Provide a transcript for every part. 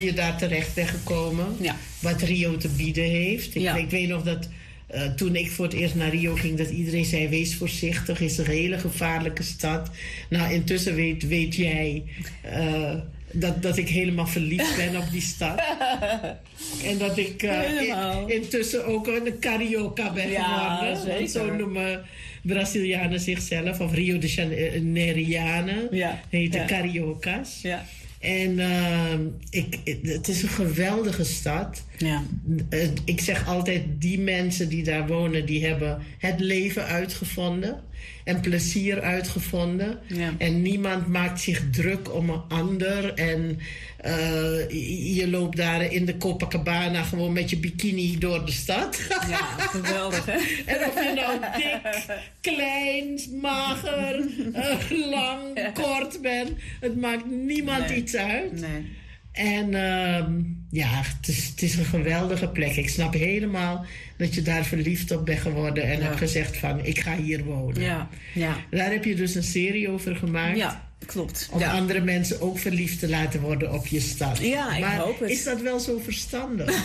je daar terecht bent gekomen. Ja. Wat Rio te bieden heeft. Ik weet nog dat toen ik voor het eerst naar Rio ging, dat iedereen zei: wees voorzichtig, het is een hele gevaarlijke stad. Nou, intussen weet jij dat ik helemaal verliefd ben op die stad. En dat ik intussen ook een carioca ben geworden. Zeker. Want zo noemen Brazilianen zichzelf, of Rio de Janeirianen, heten cariocas. Ja. En het is een geweldige stad. Ja. Ik zeg altijd, die mensen die daar wonen, die hebben het leven uitgevonden. En plezier uitgevonden. Ja. En niemand maakt zich druk om een ander. En je loopt daar in de Copacabana gewoon met je bikini door de stad. Ja, geweldig, hè? En of je nou dik, klein, mager, lang, kort bent. Het maakt niemand iets uit. Nee. En het is een geweldige plek. Ik snap helemaal dat je daar verliefd op bent geworden. En hebt gezegd van, ik ga hier wonen. Ja. Daar heb je dus een serie over gemaakt. Ja, klopt. Om andere mensen ook verliefd te laten worden op je stad. Ja, ik hoop het. Is dat wel zo verstandig?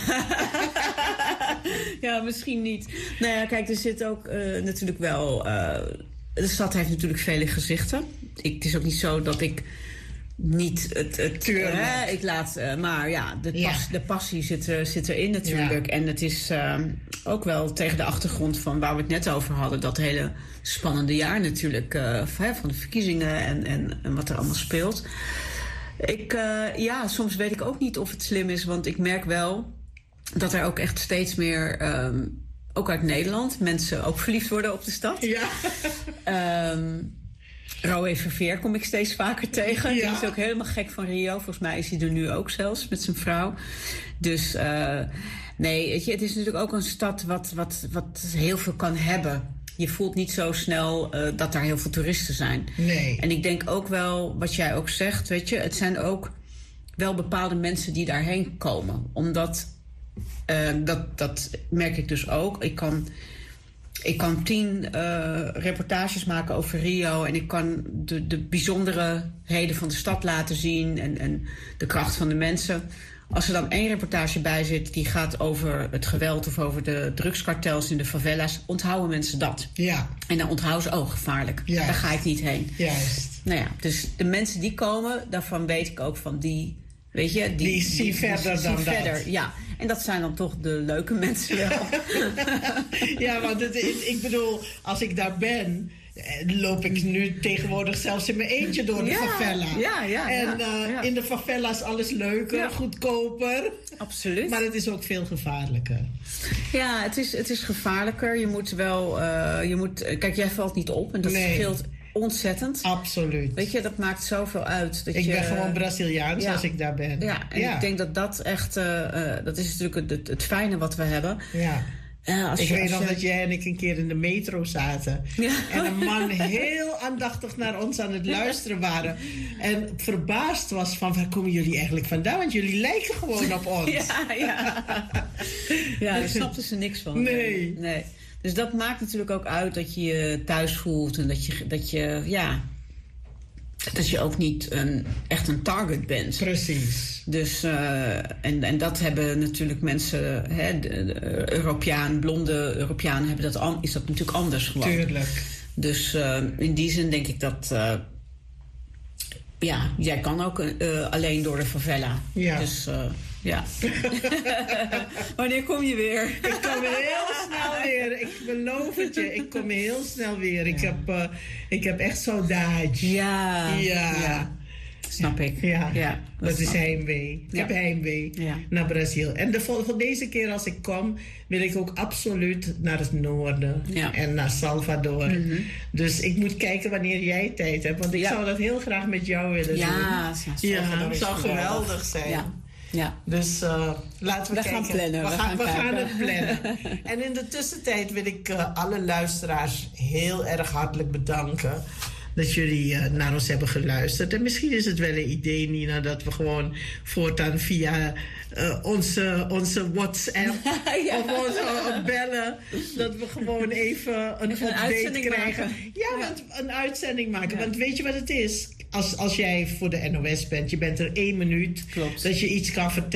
Ja, misschien niet. Nou ja, kijk, er zit ook natuurlijk wel... de stad heeft natuurlijk vele gezichten. Het is ook niet zo dat ik... niet ik laat, maar ja, de passie zit erin natuurlijk. Ja. En het is ook wel tegen de achtergrond van waar we het net over hadden, dat hele spannende jaar natuurlijk, van de verkiezingen en wat er allemaal speelt. Soms weet ik ook niet of het slim is, want ik merk wel dat er ook echt steeds meer, ook uit Nederland, mensen ook verliefd worden op de stad. Ja. Roé Verveer kom ik steeds vaker tegen. Ja. Die is ook helemaal gek van Rio. Volgens mij is hij er nu ook zelfs met zijn vrouw. Dus weet je, het is natuurlijk ook een stad wat heel veel kan hebben. Je voelt niet zo snel dat er heel veel toeristen zijn. Nee. En ik denk ook wel, wat jij ook zegt, weet je, het zijn ook wel bepaalde mensen die daarheen komen. Omdat, dat merk ik dus ook. Ik kan 10 reportages maken over Rio en ik kan de bijzonderheden van de stad laten zien en de kracht van de mensen. Als er dan 1 reportage bij zit die gaat over het geweld of over de drugskartels in de favela's, onthouden mensen dat. Ja. En dan onthouden ze, gevaarlijk. Juist. Daar ga ik niet heen. Juist. Nou ja, dus de mensen die komen, daarvan weet ik ook van die, weet je, die zien verder dan dat. Ja. En dat zijn dan toch de leuke mensen wel. Ja, want ik bedoel, als ik daar ben, loop ik nu tegenwoordig zelfs in mijn eentje door de favela. En in de favela is alles leuker, goedkoper. Absoluut. Maar het is ook veel gevaarlijker. Ja, het is gevaarlijker. Je moet wel, kijk, jij valt niet op en dat scheelt ontzettend. Absoluut. Weet je, dat maakt zoveel uit. Ik ben gewoon Braziliaans als ik daar ben. Ja, en ik denk dat echt, dat is natuurlijk het fijne wat we hebben. Ja. Ik weet nog dat jij en ik een keer in de metro zaten. Ja. En een man heel aandachtig naar ons aan het luisteren waren. En verbaasd was van, waar komen jullie eigenlijk vandaan? Want jullie lijken gewoon op ons. Ja, daar snapten ze niks van. Nee. Dus dat maakt natuurlijk ook uit dat je je thuis voelt. En dat je ook niet echt een target bent. Precies. Dus, en dat hebben natuurlijk mensen, de blonde Europeanen is dat natuurlijk anders gewoon. Tuurlijk. Dus in die zin denk ik dat, jij kan ook alleen door de favela. Ja. Dus, ja. Wanneer kom je weer? Ik kom heel snel weer. Ik beloof het je. Ik kom heel snel weer. Ja. Ik heb echt saudade. Ja. Snap ik. Ja. Dat is heimwee. Ik heb heimwee naar Brazil. En deze keer als ik kom, wil ik ook absoluut naar het noorden. Ja. En naar Salvador. Mm-hmm. Dus ik moet kijken wanneer jij tijd hebt. Want ik zou dat heel graag met jou willen doen. Ja, het zou geweldig zijn. Ja. Dus laten we kijken. Gaan plannen. We gaan het plannen. En in de tussentijd wil ik alle luisteraars heel erg hartelijk bedanken dat jullie naar ons hebben geluisterd. En misschien is het wel een idee, Nina, dat we gewoon voortaan via onze WhatsApp of onze bellen, dat we gewoon even een update krijgen. Een uitzending maken. Want weet je wat het is? als jij voor de NOS bent, je bent er 1 minuut. Klopt. Dat je iets kan vertellen.